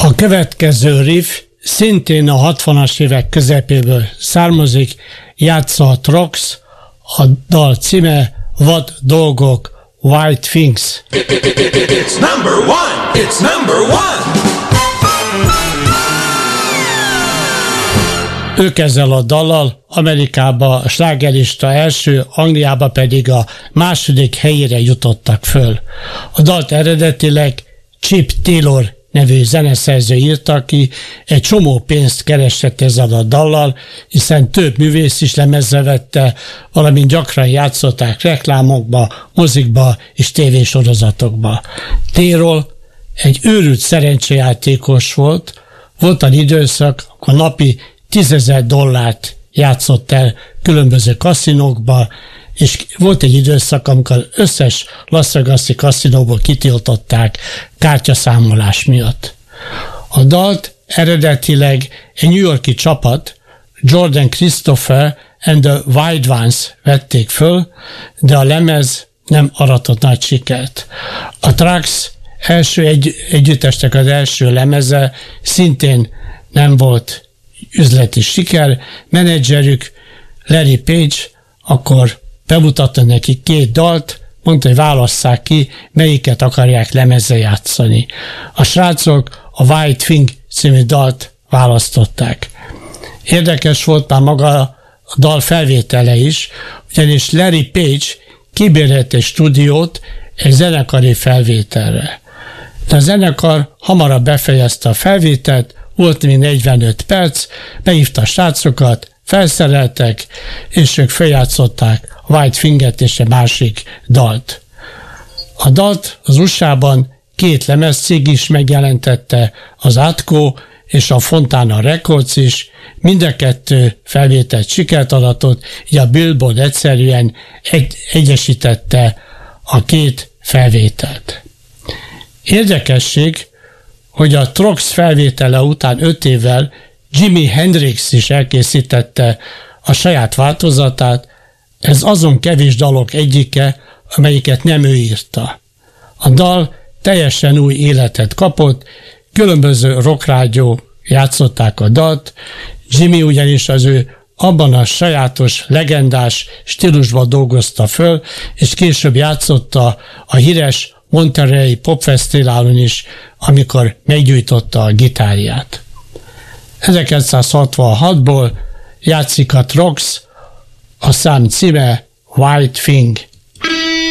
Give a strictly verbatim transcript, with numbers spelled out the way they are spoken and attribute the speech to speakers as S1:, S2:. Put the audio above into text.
S1: A következő riff szintén a hatvanas évek közepéből származik, játsza a Trox, a dal címe Vad dolgok, White Things.
S2: It's number one! It's number one!
S1: Ők ezzel a dallal Amerikába a slágerlista első, Angliába pedig a második helyére jutottak föl. A dalt eredetileg Chip Taylor nevű zeneszerző írta ki, egy csomó pénzt keresett ezzel a dallal, hiszen több művész is lemezre vette, valamint gyakran játszották reklámokba, mozikba és tévésorozatokba. Taylor egy őrült szerencsejátékos volt, volt egy időszak, akkor napi tízezer dollárt játszott el különböző kaszinókba, és volt egy időszak, amikor összes Las Vegas-i kaszinóból kitiltották kártyaszámolás miatt. A dalt eredetileg egy New York-i csapat, Jordan Christopher and the Wild Ones vették föl, de a lemez nem aratott nagy sikert. A Trax első egy, együttesnek az első lemeze szintén nem volt üzleti siker, menedzserük Larry Page akkor bemutatta neki két dalt, mondta, hogy válasszák ki, melyiket akarják lemezre játszani. A srácok a White Thing című dalt választották. Érdekes volt már maga a dal felvétele is, ugyanis Larry Page kibérelt egy stúdiót egy zenekari felvételre. De a zenekar hamarabb befejezte a felvételt, volt még negyvenöt perc, behívta a srácokat, felszereltek, és ők feljátszották a White Thing-et és egy másik dalt. A dalt az u es á-ban két lemezcég is megjelentette, az Atco és a Fontana Records is, mind a kettő felvételt sikert adatott, így a Billboard egyszerűen egy, egyesítette a két felvételt. Érdekesség, hogy a Trox felvétele után öt évvel Jimi Hendrix is elkészítette a saját változatát, ez azon kevés dalok egyike, amelyiket nem ő írta. A dal teljesen új életet kapott, különböző rockrádió játszották a dalt, Jimi ugyanis az ő abban a sajátos, legendás stílusban dolgozta föl, és később játszotta a híres Monterey Popfesztiválon is, amikor meggyújtotta a gitárját. ezerkilencszázhatvanhatból játszik a Trox, a szám címe White Thing.